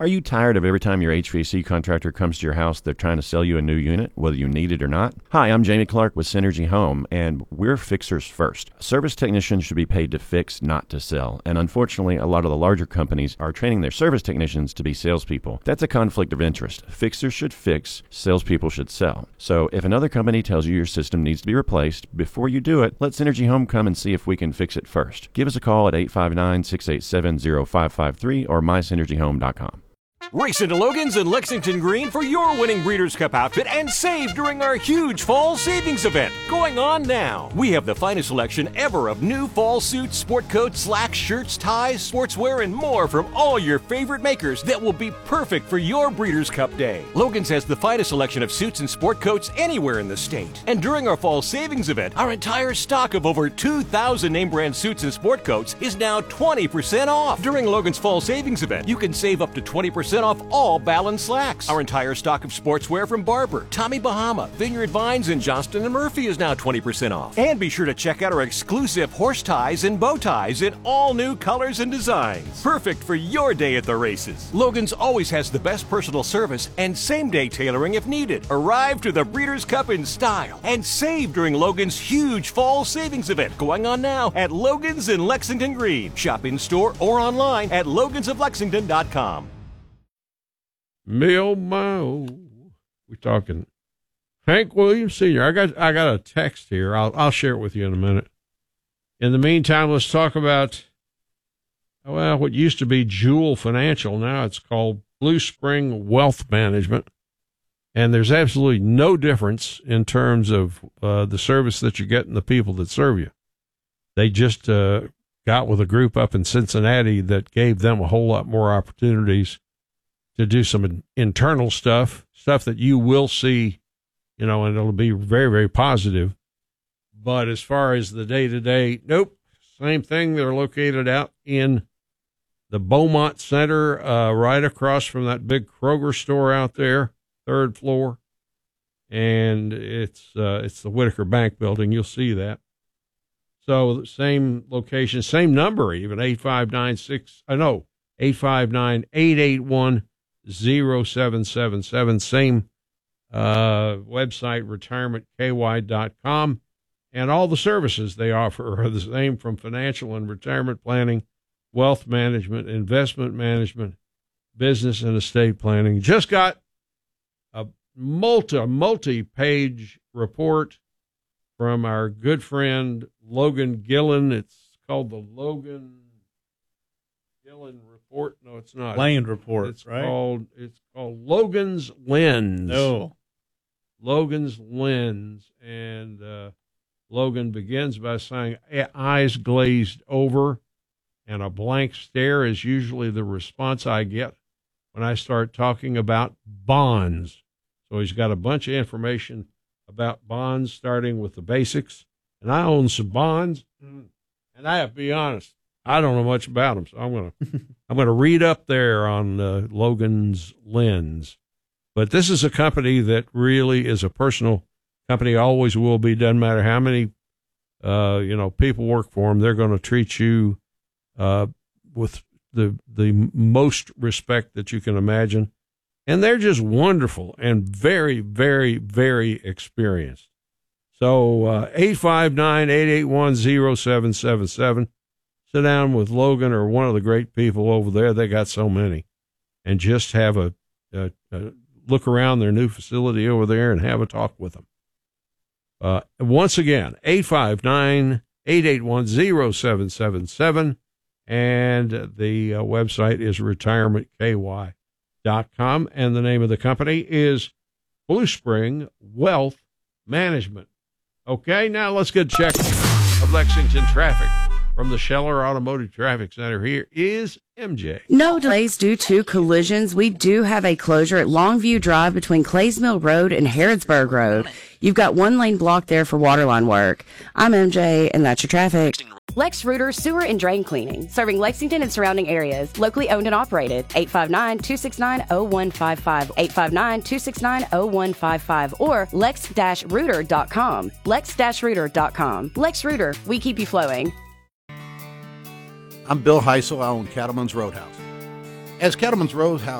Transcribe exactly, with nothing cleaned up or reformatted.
Are you tired of every time your H V A C contractor comes to your house, they're trying to sell you a new unit, whether you need it or not? Hi, I'm Jamie Clark with Synergy Home, and we're fixers first. Service technicians should be paid to fix, not to sell. And unfortunately, a lot of the larger companies are training their service technicians to be salespeople. That's a conflict of interest. Fixers should fix, salespeople should sell. So if another company tells you your system needs to be replaced, before you do it, let Synergy Home come and see if we can fix it first. Give us a call at eight five nine, six eight seven, zero five five three or my synergy home dot com. Race into Logan's in Lexington Green for your winning Breeders' Cup outfit and save during our huge fall savings event going on now. We have the finest selection ever of new fall suits, sport coats, slacks, shirts, ties, sportswear, and more from all your favorite makers that will be perfect for your Breeders' Cup day. Logan's has the finest selection of suits and sport coats anywhere in the state. And during our fall savings event, our entire stock of over two thousand name brand suits and sport coats is now twenty percent off. During Logan's fall savings event, you can save up to twenty percent off all Ballon slacks. Our entire stock of sportswear from Barber, Tommy Bahama, Vineyard Vines, and Johnston and Murphy is now twenty percent off. And be sure to check out our exclusive horse ties and bow ties in all new colors and designs. Perfect for your day at the races. Logan's always has the best personal service and same-day tailoring if needed. Arrive to the Breeders' Cup in style and save during Logan's huge fall savings event going on now at Logan's in Lexington Green. Shop in store or online at logans of lexington dot com. Me oh my oh, we're talking Hank Williams Senior I got I got a text here. I'll I'll share it with you in a minute. In the meantime, let's talk about well what used to be Jewel Financial. Now it's called Blue Spring Wealth Management, and there's absolutely no difference in terms of uh, the service that you get and the people that serve you. They just uh, got with a group up in Cincinnati that gave them a whole lot more opportunities to do some internal stuff, stuff that you will see, you know, and it'll be very, very positive. But as far as the day-to-day, nope, same thing. They're located out in the Beaumont Center, uh, right across from that big Kroger store out there, third floor. And it's uh, it's the Whitaker Bank building. You'll see that. So same location, same number even, eight five nine six, I know, eight five nine, eight eight one, zero seven seven seven. Same uh, website, retirement k y dot com. And all the services they offer are the same, from financial and retirement planning, wealth management, investment management, business and estate planning. Just got a multi, multi-page report from our good friend Logan Gillen. It's called the Logan Gillen Report. No, it's not. Land Report, it's right? Called, it's called Logan's Lens. No. Logan's Lens. And uh, Logan begins by saying, eyes glazed over and a blank stare is usually the response I get when I start talking about bonds. So he's got a bunch of information about bonds, starting with the basics. And I own some bonds, and I have to be honest, I don't know much about them, so I'm gonna I'm gonna read up there on uh, Logan's Lens. But this is a company that really is a personal company, always will be. Doesn't matter how many uh, you know people work for them, they're going to treat you uh, with the the most respect that you can imagine. And they're just wonderful and very, very, very experienced. So uh, eight five nine, eight eight one, zero seven seven seven. Sit down with Logan or one of the great people over there. They got so many. And just have a, a, a look around their new facility over there and have a talk with them. Uh, once again, eight five nine, eight eight one, zero seven seven seven. And the uh, website is retirement k y dot com. And the name of the company is Blue Spring Wealth Management. Okay, now let's get a check of Lexington traffic. From the Scheller Automotive Traffic Center, here is M J. No delays due to collisions. We do have a closure at Longview Drive between Clays Mill Road and Harrodsburg Road. You've got one lane blocked there for waterline work. I'm M J, and that's your traffic. Lex Reuter Sewer and Drain Cleaning, serving Lexington and surrounding areas. Locally owned and operated. eight five nine, two six nine, zero one five five. eight five nine, two six nine, zero one five five. Or lex dash reuter dot com. lex dash reuter dot com. Lex Reuter, we keep you flowing. I'm Bill Heisel. I own Cattleman's Roadhouse. As Cattleman's Roadhouse